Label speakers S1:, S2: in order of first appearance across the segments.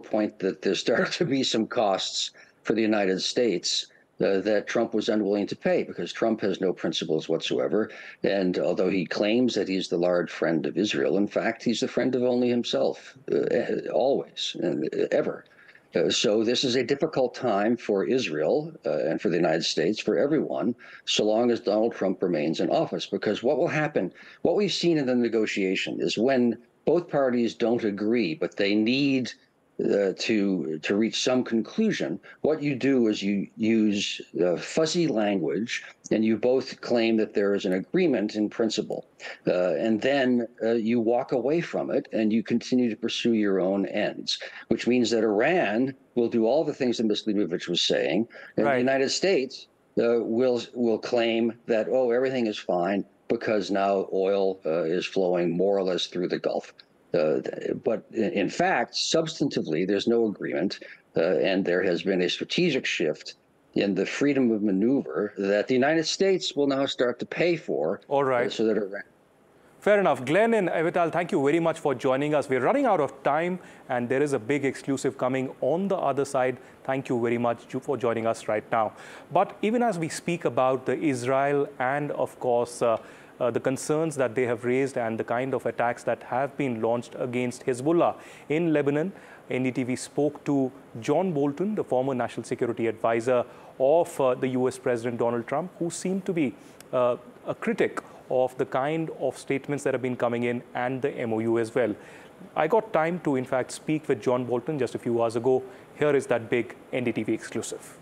S1: point that there started to be some costs for the United States that Trump was unwilling to pay, because Trump has no principles whatsoever. And although he claims that he's the large friend of Israel, in fact, he's the friend of only himself, always and ever. So this is a difficult time for Israel and for the United States, for everyone, so long as Donald Trump remains in office. Because what will happen, what we've seen in the negotiation is when both parties don't agree, but they need to reach some conclusion, what you do is you use fuzzy language, and you both claim that there is an agreement in principle, and then you walk away from it and you continue to pursue your own ends, which means that Iran will do all the things that Ms. Leibovich was saying, and the United States will claim that, oh, everything is fine because now oil is flowing more or less through the Gulf. But in fact, substantively, there's no agreement, and there has been a strategic shift in the freedom of maneuver that the United States will now start to pay for.
S2: All right.
S1: So that Iran.
S2: Fair enough. Glenn and Avital, thank you very much for joining us. We're running out of time, and there is a big exclusive coming on the other side. Thank you very much for joining us right now. But even as we speak about the Israel and, of course, the concerns that they have raised and the kind of attacks that have been launched against Hezbollah in Lebanon, NDTV spoke to John Bolton, the former National Security Advisor of the US President Donald Trump, who seemed to be a critic of the kind of statements that have been coming in and the MOU as well. I got time to, in fact, speak with John Bolton just a few hours ago. Here is that big NDTV exclusive.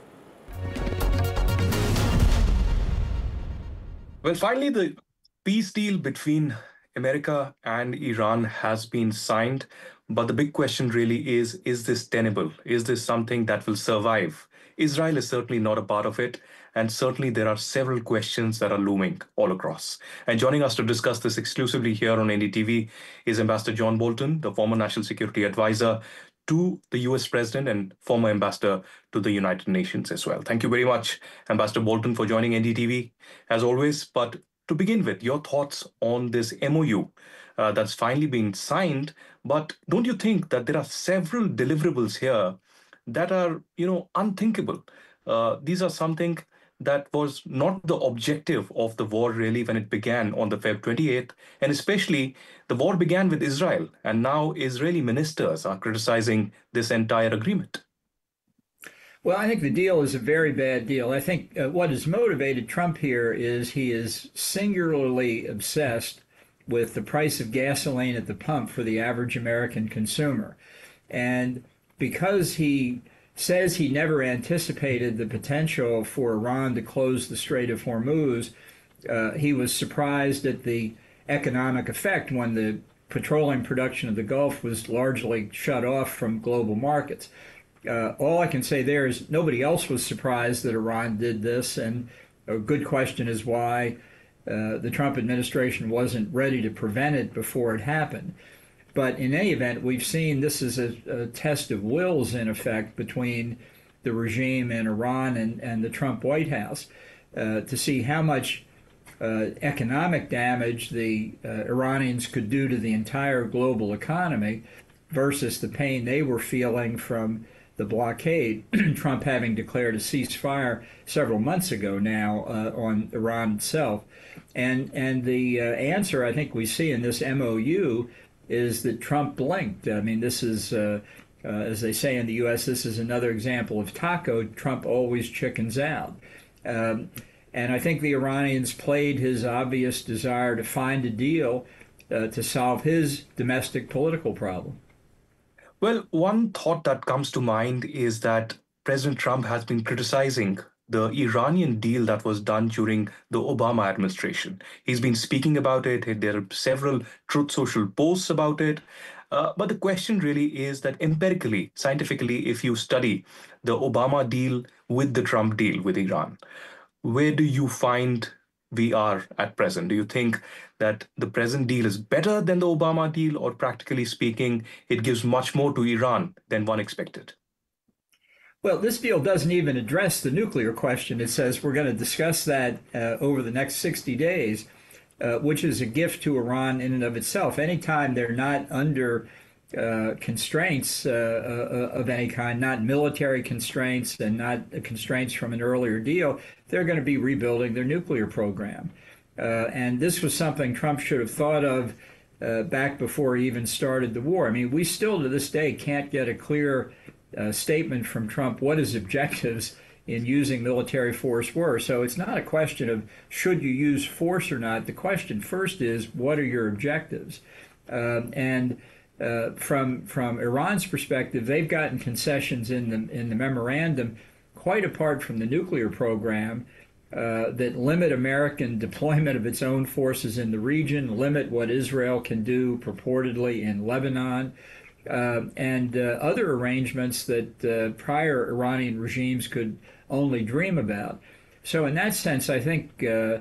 S3: Well, finally, the peace deal between America and Iran has been signed. But the big question really is this tenable? Is this something that will survive? Israel is certainly not a part of it. And certainly there are several questions that are looming all across. And joining us to discuss this exclusively here on NDTV is Ambassador John Bolton, the former National Security Advisor to the US President and former ambassador to the United Nations as well. Thank you very much, Ambassador Bolton, for joining NDTV as always. But to begin with, your thoughts on this MOU that's finally been signed. But don't you think that there are several deliverables here that are, unthinkable? These are something that was not the objective of the war really when it began on the Feb 28th. And especially the war began with Israel. And now Israeli ministers are criticizing this entire agreement.
S4: Well, I think the deal is a very bad deal. I think what has motivated Trump here is he is singularly obsessed with the price of gasoline at the pump for the average American consumer. And because he says he never anticipated the potential for Iran to close the Strait of Hormuz, he was surprised at the economic effect when the petroleum production of the Gulf was largely shut off from global markets. All I can say there is nobody else was surprised that Iran did this, and a good question is why the Trump administration wasn't ready to prevent it before it happened. But in any event, we've seen this is a test of wills, in effect, between the regime in Iran and the Trump White House to see how much economic damage the Iranians could do to the entire global economy versus the pain they were feeling from the blockade, Trump having declared a ceasefire several months ago now on Iran itself. And the answer I think we see in this MOU is that Trump blinked. I mean, this is, as they say in the U.S., this is another example of taco. Trump always chickens out. And I think the Iranians played his obvious desire to find a deal to solve his domestic political problem.
S3: Well, one thought that comes to mind is that President Trump has been criticizing the Iranian deal that was done during the Obama administration. He's been speaking about it. There are several Truth Social posts about it. But the question really is that empirically, scientifically, if you study the Obama deal with the Trump deal with Iran, where do you find we are at present? Do you think that the present deal is better than the Obama deal, or practically speaking, it gives much more to Iran than one expected?
S4: Well, this deal doesn't even address the nuclear question. It says we're going to discuss that over the next 60 days, which is a gift to Iran in and of itself. Anytime they're not under constraints of any kind, not military constraints and not constraints from an earlier deal, they're going to be rebuilding their nuclear program. And this was something Trump should have thought of back before he even started the war. I mean, we still to this day can't get a clear statement from Trump what his objectives in using military force were. So it's not a question of should you use force or not. The question first is what are your objectives? And from Iran's perspective, they've gotten concessions in the memorandum, quite apart from the nuclear program, that limit American deployment of its own forces in the region, limit what Israel can do purportedly in Lebanon, and other arrangements that prior Iranian regimes could only dream about. So in that sense, I think the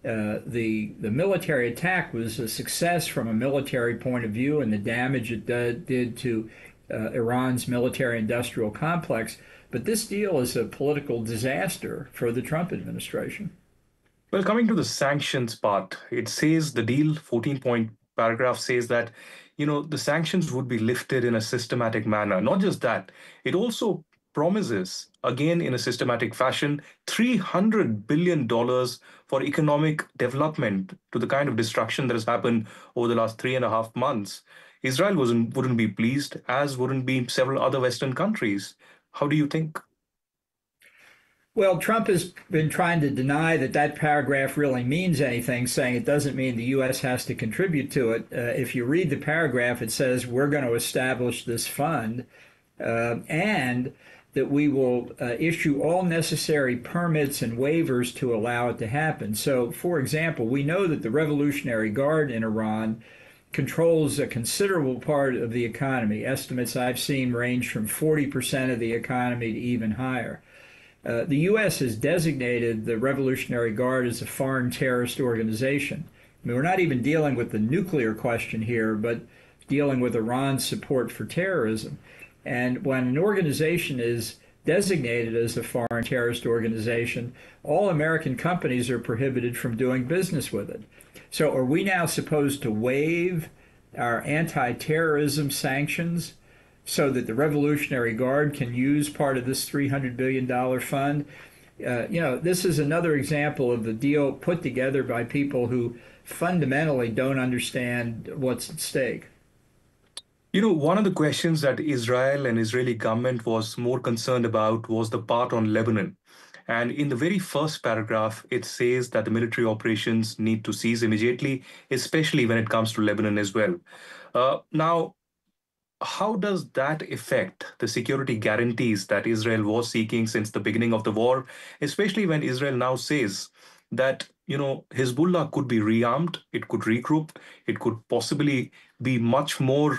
S4: military attack was a success from a military point of view and the damage it did to Iran's military-industrial complex. But this deal is a political disaster for the Trump administration.
S3: Well, coming to the sanctions part, it says the deal, 14-point paragraph says that, the sanctions would be lifted in a systematic manner. Not just that, it also promises, again in a systematic fashion, $300 billion for economic development to the kind of destruction that has happened over the last 3.5 months. Israel wouldn't be pleased, as wouldn't be several other Western countries. How do you think?
S4: Well, Trump has been trying to deny that paragraph really means anything, saying it doesn't mean the U.S. has to contribute to it. If you read the paragraph, it says we're going to establish this fund and that we will issue all necessary permits and waivers to allow it to happen. So, for example, we know that the Revolutionary Guard in Iran controls a considerable part of the economy. Estimates I've seen range from 40% of the economy to even higher. The U.S. has designated the Revolutionary Guard as a foreign terrorist organization. I mean, we're not even dealing with the nuclear question here, but dealing with Iran's support for terrorism. And when an organization is designated as a foreign terrorist organization, all American companies are prohibited from doing business with it. So are we now supposed to waive our anti-terrorism sanctions so that the Revolutionary Guard can use part of this $300 billion fund? This is another example of the deal put together by people who fundamentally don't understand what's at stake.
S3: One of the questions that Israel and Israeli government was more concerned about was the part on Lebanon. And in the very first paragraph, it says that the military operations need to cease immediately, especially when it comes to Lebanon as well. Now, how does that affect the security guarantees that Israel was seeking since the beginning of the war, especially when Israel now says that, Hezbollah could be rearmed, it could regroup, it could possibly be much more,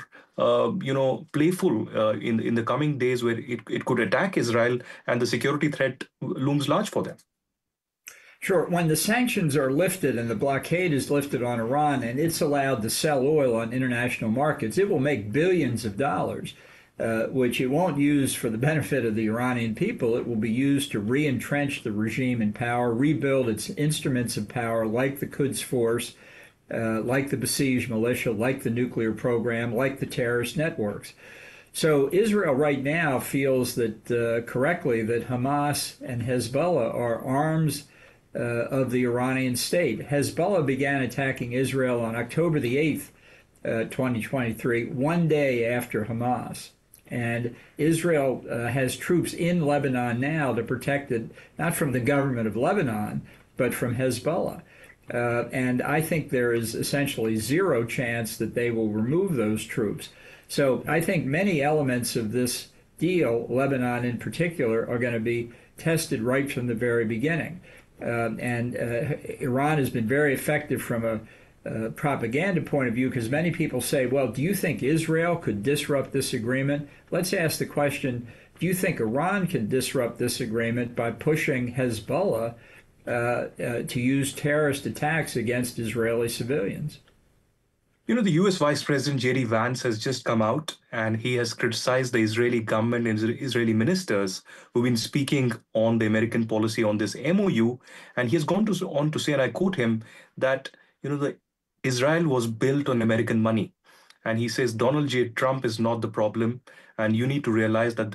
S3: playful in the coming days where it could attack Israel and the security threat looms large for them?
S4: Sure. When the sanctions are lifted and the blockade is lifted on Iran and it's allowed to sell oil on international markets, it will make billions of dollars, which it won't use for the benefit of the Iranian people. It will be used to re-entrench the regime in power, rebuild its instruments of power like the Quds Force, like the Basij militia, like the nuclear program, like the terrorist networks. So Israel right now feels that correctly that Hamas and Hezbollah are arms of the Iranian state. Hezbollah began attacking Israel on October the 8th, 2023, one day after Hamas. And Israel has troops in Lebanon now to protect it, not from the government of Lebanon, but from Hezbollah. And I think there is essentially zero chance that they will remove those troops. So I think many elements of this deal, Lebanon in particular, are going to be tested right from the very beginning. Iran has been very effective from a propaganda point of view, because many people say, well, do you think Israel could disrupt this agreement? Let's ask the question, do you think Iran can disrupt this agreement by pushing Hezbollah to use terrorist attacks against Israeli civilians?
S3: The US Vice President J.D. Vance has just come out and he has criticized the Israeli government and Israeli ministers who've been speaking on the American policy on this MOU. And he has gone on to say, and I quote him, that Israel was built on American money. and he says Donald J. Trump is not the problem, and you need to realize that